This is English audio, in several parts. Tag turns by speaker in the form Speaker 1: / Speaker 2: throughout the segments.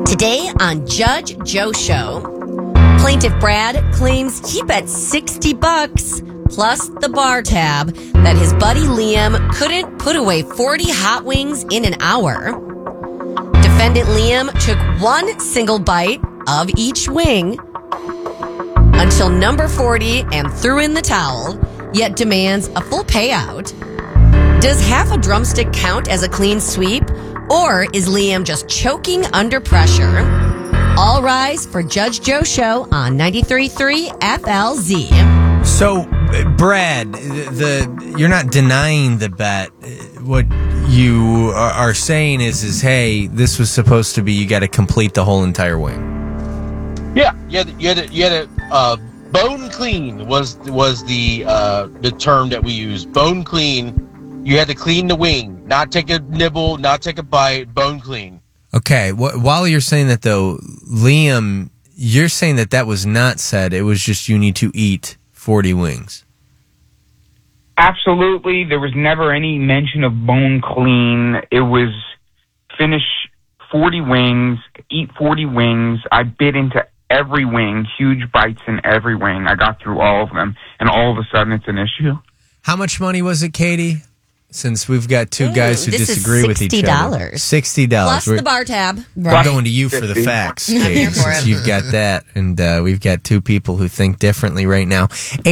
Speaker 1: Today on Judge Joe Show, plaintiff Brad claims he bet $60 plus the bar tab that his buddy Liam couldn't put away 40 hot wings in an hour. Defendant Liam took one single bite of each wing until number 40 and threw in the towel, yet demands a full payout. Does half a drumstick count as a clean sweep, or is Liam just choking under pressure? All rise for Judge Joe Show on 93.3 FLZ.
Speaker 2: So, Brad, you're not denying the bet. What you are saying is, hey, this was supposed to be, you got to complete the whole entire wing.
Speaker 3: Yeah, you had to bone clean was the term that we used. Bone clean. You had to clean the wing, not take a nibble, not take a bite, bone clean.
Speaker 2: Okay, while you're saying that, though, Liam, you're saying that was not said. It was just you need to eat 40 wings.
Speaker 4: Absolutely. There was never any mention of bone clean. It was finish 40 wings, eat 40 wings. I bit into every wing, huge bites in every wing. I got through all of them, and all of a sudden it's an issue.
Speaker 2: How much money was it, Katie? Since we've got two guys who disagree with each other. $60.
Speaker 1: Plus the bar tab.
Speaker 2: We're going to you for the facts, Katie, since you've got that. And we've got two people who think differently right now.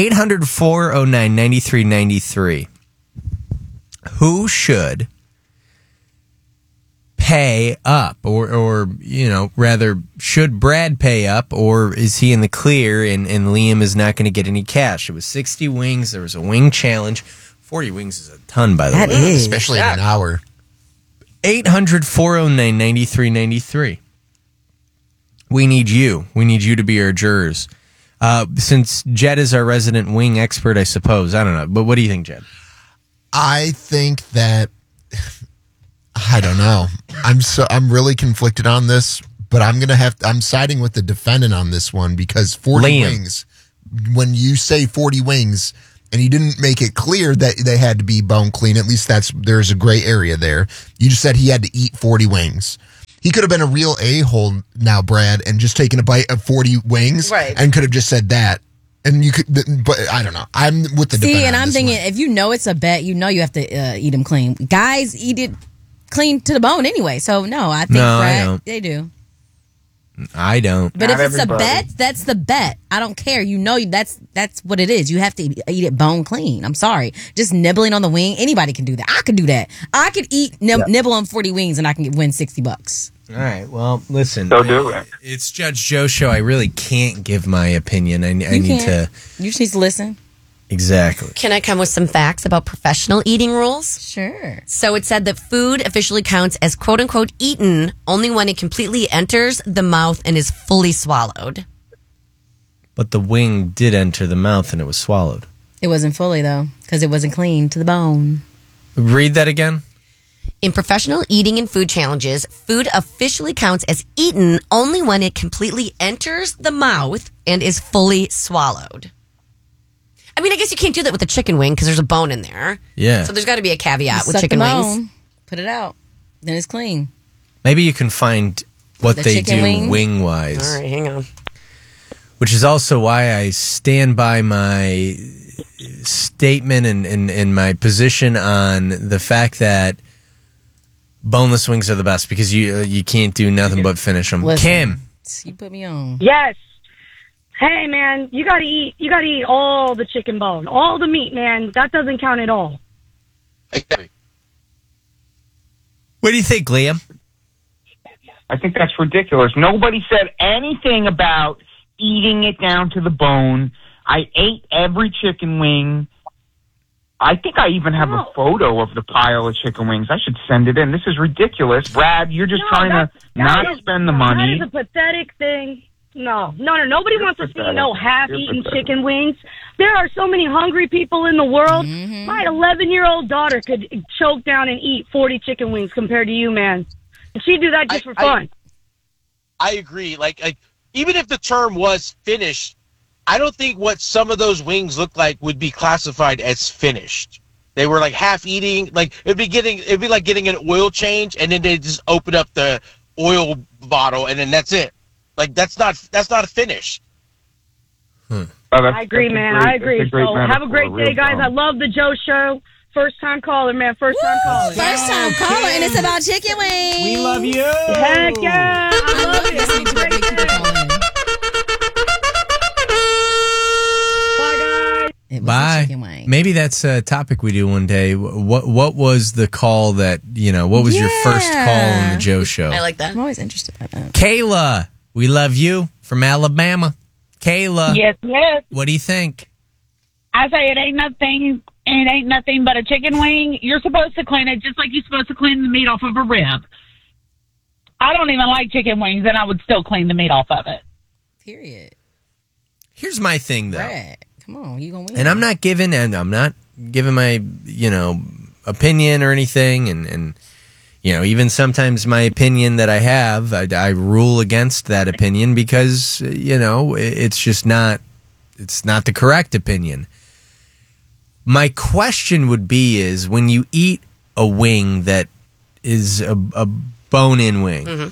Speaker 2: 800-409-9393. Who should pay up? Or rather, should Brad pay up? Or is he in the clear and Liam is not going to get any cash? It was 60 wings. There was a wing challenge. 40 wings is a ton, by the way.
Speaker 1: That is.
Speaker 5: Especially in an hour.
Speaker 2: 800-409-9393. We need you. We need you to be our jurors. Since Jed is our resident wing expert, I suppose. I don't know. But what do you think, Jed?
Speaker 5: I think that... I don't know. I'm really conflicted on this, but I'm siding with the defendant on this one because 40 wings, when you say 40 wings... and you didn't make it clear that they had to be bone clean. At least there's a gray area there. You just said he had to eat 40 wings. He could have been a real a-hole now, Brad, and just taken a bite of 40 wings,
Speaker 1: right, and
Speaker 5: could have just said that. And you could, but I don't know. I'm with the defendant.
Speaker 6: See, and I'm thinking, if you know it's a bet, you know you have to eat them clean. Guys eat it clean to the bone anyway. So no, I think Brad, they do.
Speaker 2: I don't.
Speaker 6: But if it's a bet, that's the bet. I don't care. You know that's what it is. You have to eat it bone clean. I'm sorry. Just nibbling on the wing, anybody can do that. I could do that. I could nibble on 40 wings and I can win $60.
Speaker 2: All right. Well, listen.
Speaker 4: So do it.
Speaker 2: It's Judge Joe Show. I really can't give my opinion. I need to.
Speaker 6: You just need to listen.
Speaker 2: Exactly.
Speaker 1: Can I come with some facts about professional eating rules?
Speaker 6: Sure.
Speaker 1: So it said that food officially counts as quote unquote eaten only when it completely enters the mouth and is fully swallowed.
Speaker 2: But the wing did enter the mouth and it was swallowed.
Speaker 6: It wasn't fully, though, because it wasn't clean to the bone.
Speaker 2: Read that again.
Speaker 1: In professional eating and food challenges, food officially counts as eaten only when it completely enters the mouth and is fully swallowed. I mean, I guess you can't do that with a chicken wing because there's a bone in there.
Speaker 2: Yeah.
Speaker 1: So there's got to be a caveat with
Speaker 6: Suck
Speaker 1: chicken
Speaker 6: the
Speaker 1: wings.
Speaker 6: bone, put it out, then it's clean.
Speaker 2: Maybe you can find what they do wing-wise.
Speaker 1: All right, hang on.
Speaker 2: Which is also why I stand by my statement and my position on the fact that boneless wings are the best because you can't do nothing but finish them.
Speaker 6: Listen,
Speaker 2: Kim.
Speaker 6: You put me on.
Speaker 7: Yes. Hey, man, you gotta eat all the chicken bone, all the meat, man. That doesn't count at all.
Speaker 3: Exactly.
Speaker 2: What do you think, Liam?
Speaker 4: I think that's ridiculous. Nobody said anything about eating it down to the bone. I ate every chicken wing. I think I even have a photo of the pile of chicken wings. I should send it in. This is ridiculous. Brad, you're just trying to not spend the money.
Speaker 7: That is a pathetic thing. No. Nobody wants to see no half-eaten chicken wings. There are so many hungry people in the world. Mm-hmm. My 11-year-old daughter could choke down and eat 40 chicken wings compared to you, man. And she'd do that just for fun.
Speaker 3: I agree. Like, even if the term was finished, I don't think what some of those wings look like would be classified as finished. They were like half eating. Like it'd be like getting an oil change, and then they just open up the oil bottle, and then that's it. Like that's not a finish.
Speaker 7: I agree, man. I agree. So have a great day, guys. I love the Joe Show. First time caller, man. First time caller.
Speaker 6: First time caller, and it's about chicken wings.
Speaker 2: We love you.
Speaker 7: Heck yeah. I love it.
Speaker 6: listening to big people call in.
Speaker 7: Bye, guys.
Speaker 6: It was
Speaker 2: Bye.
Speaker 6: the chicken wing.
Speaker 2: Maybe that's a topic we do one day. What was the call that, what was your first call on the Joe Show?
Speaker 1: I like that.
Speaker 6: I'm always interested by that.
Speaker 2: Kayla, we love you from Alabama. Kayla,
Speaker 8: Yes.
Speaker 2: what do you think?
Speaker 8: I say it ain't nothing but a chicken wing. You're supposed to clean it just like you're supposed to clean the meat off of a rib. I don't even like chicken wings, and I would still clean the meat off of it.
Speaker 6: Period.
Speaker 2: Here's my thing, though.
Speaker 6: Brad, come on, you gonna win.
Speaker 2: And I'm not giving my, opinion or anything. And even sometimes my opinion that I have, I rule against that opinion because, it's just not the correct opinion. My question would be is when you eat a wing that is a bone-in wing,
Speaker 1: Mm-hmm.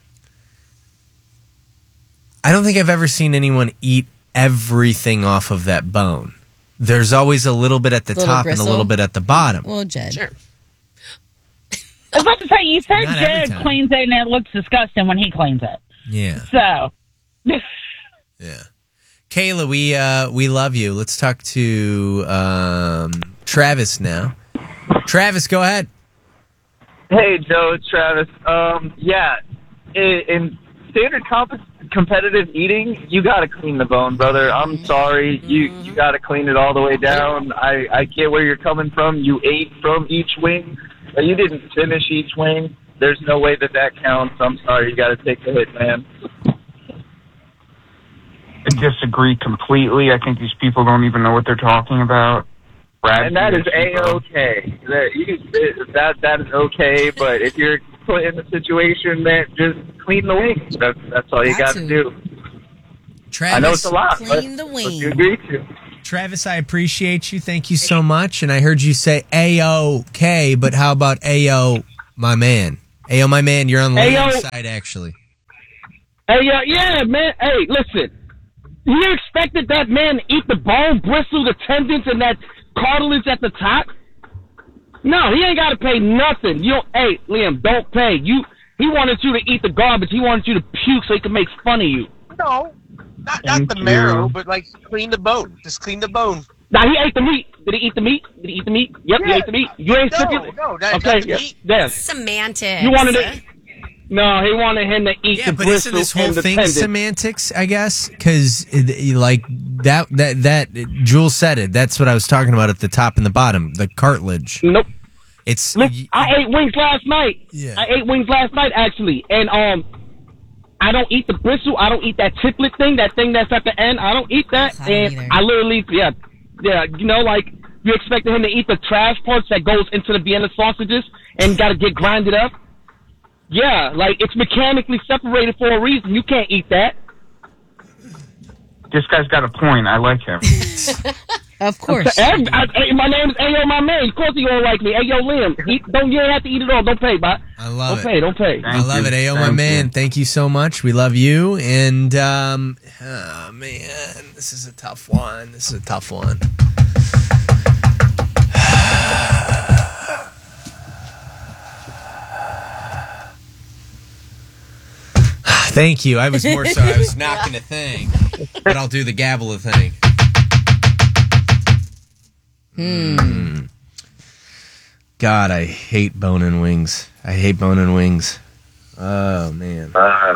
Speaker 2: I don't think I've ever seen anyone eat everything off of that bone. There's always a little bit at the
Speaker 6: Little
Speaker 2: top
Speaker 6: gristle.
Speaker 2: and a little bit at the bottom.
Speaker 6: Well, Jed.
Speaker 1: Sure.
Speaker 8: I was about to say, you said
Speaker 2: Not every
Speaker 8: Jared
Speaker 2: time.
Speaker 8: cleans it, and it looks disgusting when he cleans it.
Speaker 2: Yeah.
Speaker 8: So,
Speaker 2: Yeah. Kayla, we love you. Let's talk to Travis now. Travis, go ahead.
Speaker 9: Hey, Joe, it's Travis. In standard competitive eating, you got to clean the bone, brother. I'm sorry. You got to clean it all the way down. I get where you're coming from. You ate from each wing, but you didn't finish each wing. There's no way that counts. I'm sorry. You got to take the hit, man.
Speaker 4: I disagree completely. I think these people don't even know what they're talking about.
Speaker 9: And that is A-okay. That is okay, but if you're put in a situation that just clean the wings, that's all you got to do.
Speaker 2: Travis,
Speaker 9: I know it's a lot,
Speaker 6: Clean the
Speaker 9: but
Speaker 6: wing.
Speaker 9: you agree to.
Speaker 2: Travis, I appreciate you. Thank you so much. And I heard you say A-OK, but how about A-O, my man? A-O, my man, you're on the
Speaker 10: Ayo.
Speaker 2: left side, actually.
Speaker 10: Hey, yeah, man. Hey, listen. You expected that man to eat the bone, bristle, the tendons, and that cartilage at the top? No, he ain't got to pay nothing. Hey, Liam, don't pay. He wanted you to eat the garbage. He wanted you to puke so he could make fun of you.
Speaker 3: No, not the marrow, but like clean the bone. Just clean the bone.
Speaker 10: Now, he ate the meat. Did he eat the meat? Did he eat the meat? Yep, he ate the meat. You ain't sick of it?
Speaker 3: No, that's
Speaker 10: Okay,
Speaker 3: the
Speaker 10: yeah,
Speaker 3: meat.
Speaker 10: yes.
Speaker 1: Semantics.
Speaker 10: You wanted it? No, he wanted him to eat
Speaker 2: Yeah,
Speaker 10: the
Speaker 2: but isn't
Speaker 10: bristle
Speaker 2: this whole
Speaker 10: and the
Speaker 2: thing
Speaker 10: tendons.
Speaker 2: semantics, I guess? Because, like, that Jules said it. That's what I was talking about at the top and the bottom, the cartilage.
Speaker 10: Nope.
Speaker 2: It's...
Speaker 10: Listen, I ate wings last night.
Speaker 2: Yeah.
Speaker 10: I ate wings last night, actually. And I don't eat the bristle. I don't eat that chiplet thing, that thing that's at the end. I don't eat that.
Speaker 6: I don't
Speaker 10: And
Speaker 6: either.
Speaker 10: I literally, yeah. Like, you expected him to eat the trash parts that goes into the Vienna sausages and got to get grinded up? Yeah, like, it's mechanically separated for a reason. You can't eat that.
Speaker 4: This guy's got a point. I like him.
Speaker 6: Of course.
Speaker 10: My name is Ayo, my man. Of course he don't like me. Ayo, Liam. You ain't have to eat it all. Don't pay, bot.
Speaker 2: I love
Speaker 10: Don't
Speaker 2: it.
Speaker 10: pay, don't pay.
Speaker 2: I love it. Ayo, my
Speaker 4: Thank
Speaker 2: man.
Speaker 4: you.
Speaker 2: Thank you so much. We love you. And, oh, man, this is a tough one. Thank you. I was more so, I was not going to think, but I'll do the gavel thing. God, I hate bone-in wings. Oh, man.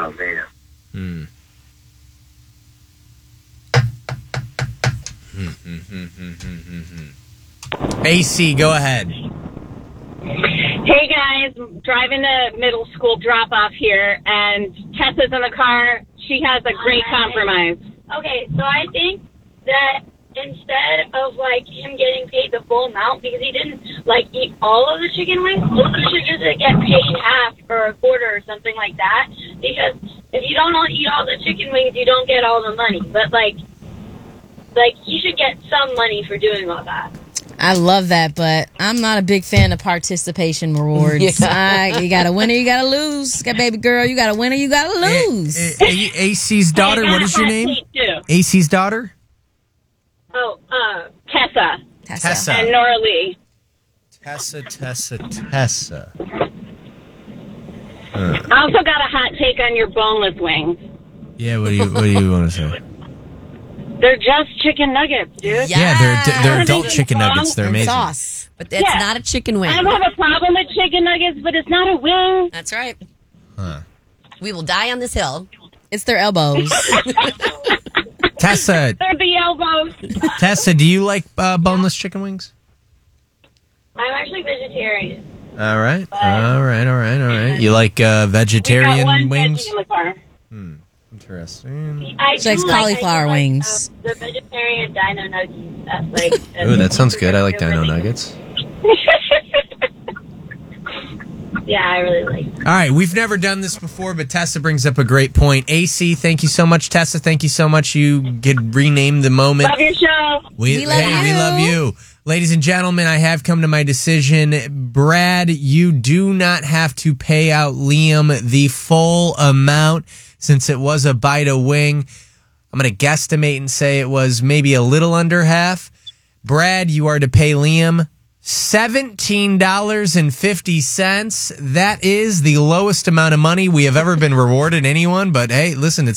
Speaker 2: AC, go ahead.
Speaker 11: Hey guys, driving to middle school drop off here, and Tessa's in the car. She has a great compromise.
Speaker 12: Okay, so I think that instead of him getting paid the full amount because he didn't eat all of the chicken wings, he should just get paid half or a quarter or something like that. Because if you don't eat all the chicken wings, you don't get all the money. But he should get some money for doing all that.
Speaker 6: I love that, but I'm not a big fan of participation rewards. You got to win or you got to lose. Baby girl, you got to win or you got to lose.
Speaker 2: AC's daughter, what is your name? AC's daughter?
Speaker 11: Oh, Tessa.
Speaker 2: Tessa.
Speaker 11: And Nora Lee.
Speaker 2: Tessa.
Speaker 11: I also got a hot take on your boneless wings.
Speaker 2: Yeah, what do you want to say?
Speaker 11: They're just chicken nuggets, dude.
Speaker 2: Yeah, they're adult chicken nuggets. They're amazing.
Speaker 6: Sauce.
Speaker 1: But that's not a chicken wing.
Speaker 11: I don't have a problem with chicken nuggets, but it's not a wing.
Speaker 1: That's right.
Speaker 2: Huh.
Speaker 1: We will die on this hill.
Speaker 6: It's their elbows.
Speaker 2: Tessa.
Speaker 11: They're the elbows.
Speaker 2: Tessa, do you like boneless chicken wings?
Speaker 12: I'm actually vegetarian.
Speaker 2: All right. You like vegetarian wings?
Speaker 11: In the car.
Speaker 2: Interesting.
Speaker 6: She likes cauliflower wings.
Speaker 12: The vegetarian dino nuggies. That's like.
Speaker 2: Ooh, that sounds good. I like dino nuggets.
Speaker 12: Yeah, I really like.
Speaker 2: All right, we've never done this before, but Tessa brings up a great point. AC, thank you so much. Tessa, thank you so much. You could rename the moment.
Speaker 11: Love your show.
Speaker 2: We love you. Ladies and gentlemen, I have come to my decision. Brad, you do not have to pay out Liam the full amount since it was a bite of wing. I'm going to guesstimate and say it was maybe a little under half. Brad, you are to pay Liam $17.50. That is the lowest amount of money we have ever been rewarded anyone. But hey, listen, it's